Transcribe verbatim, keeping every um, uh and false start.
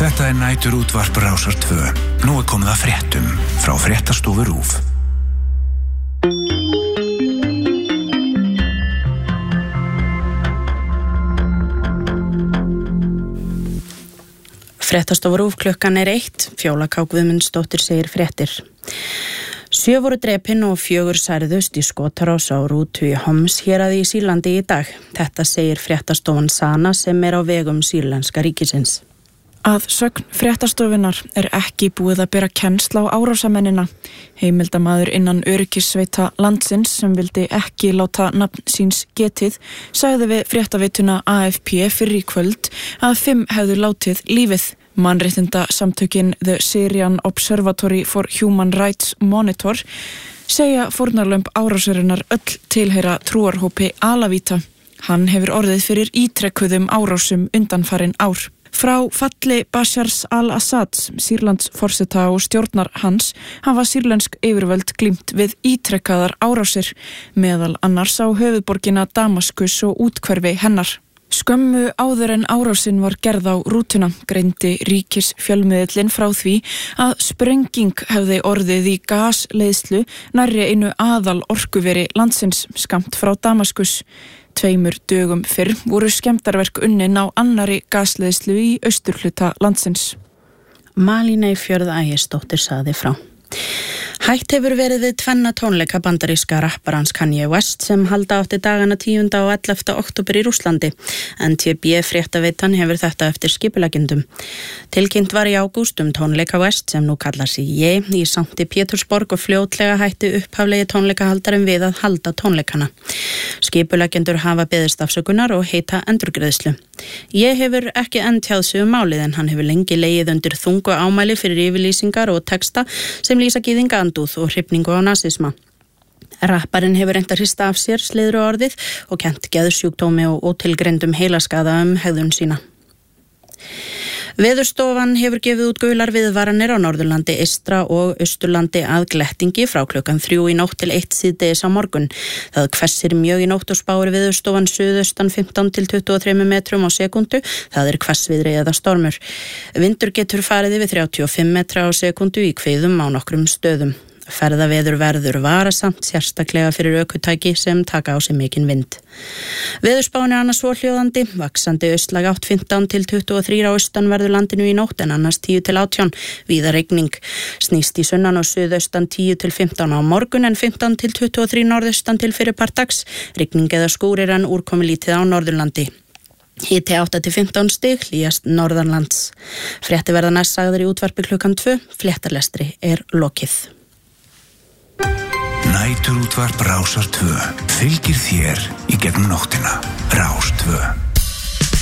Þetta er nætur útvarp Rásar tvö. Nú er komið að fréttum frá Fréttastofu RÚV. Fréttastofu RÚV klukkan er eitt. Fjóla K. Guðmundsdóttir segir fréttir. Sjö voru drepin og fjögur særðust í skotárás á rútu í Homs héraði í Sýrlandi í dag. Þetta segir fréttastofan Sana sem er á vegum sýrlenska ríkisins. Að sögn fréttastofunar er ekki búið að bera kennsl á árásamennina. Heimildamaður innan öryggissveita landsins sem vildi ekki láta nafn síns getið sagði við fréttaveituna A F P fyrir í kvöld að fimm hefðu látið lífið. Mannréttinda samtökin The Syrian Observatory for Human Rights Monitor segja fórnarlömb árásarinnar öll tilheyra trúarhópi Alavíta. Hann hefur orðið fyrir ítrekkuðum árásum undanfarin ár. Frá falli Bashars al-Assads, Sýrlands forseta og stjórnar hans, hafa sýrlensk yfirvöld glímt við ítrekkaðar árásir, meðal annars á höfuðborgina Damaskus og úthverfi hennar. Skömmu áður en árásin var gerð á rútuna greindi ríkis fjölmiðillinn frá því að sprenging hefði orðið í gasleiðslu nærri einu aðal orkuveri landsins skammt frá Damaskus. Tveimur dögum fyrr voru skemmdarverk unnin á annari gasleiðslu í austurhluta landsins. Malíney Fjörð Ægisdóttir sagði frá. Hætt hefur verið við tvenna tónleika bandaríska rapparans Kanye West sem halda átti dagana tíunda og ellefta október í Rússlandi. N T B fréttaveitan hefur þetta eftir skipuleggjendum. Tilkynnt var í ágúst um tónleika West sem nú kallar sig Ég í Sankti Pétursborg og fljótlega hætti upphaflegi tónleikahaldarinn við að halda tónleikana. Skipuleggjendur hafa beðist afsökunar og heita endurgreiðslu. Ég hefur ekki enn tjáð sig um málið en hann hefur lengi legið undir þungu ámæli fyrir yfirlýsingar og texta sem lýsa gyðingaandúð og hrifningu á nasisma. Rapparinn hefur reynt að hrista af sér sliðru orðið og kennt geðsjúkdómi og ótilgreindum heilaskaða um hegðun sína. Veðurstofan hefur gefið út gular viðvaranir á Norðurlandi, Eystra og Austurlandi að glettingi frá klukkan þrjú í nótt til eitt síðdegis á morgun. Það hvessir mjög í nótt og spáir Veðurstofan suðaustan fimmtán til tuttugu og þremur metrum á sekúndu. Það er hvassviðri eða stormur. Vindur getur farið yfir þrjátíu og fimm metra á sekúndu í kviðum á nokkrum stöðum. Ferðaveður verður varasamt sérstaklega fyrir ökutæki sem taka á sig mikinn vind. Veðurspáin er annars svohljóðandi, vaxandi austlæg átt fimmtán til tuttugu og þrjú á austanverðu landinu í nótt en annars tíu til átján, víða rigning. Snýst í sunnan og suðaustan tíu til fimmtán á morgun en fimmtán til tuttugu og þrjú norðaustan til fyrirpart dags, rigning eða skúrir en úrkomi lítið á Norðurlandi. Hiti átta til fimmtán stig, hlýjast norðanlands. Frétti verða næst sagðar í útvarpi klukkan tvö, fléttarlestri er lokið. Nætur útvarp Rásar tvö. Fylgir þér í gegnum nóttina. Rás tvö.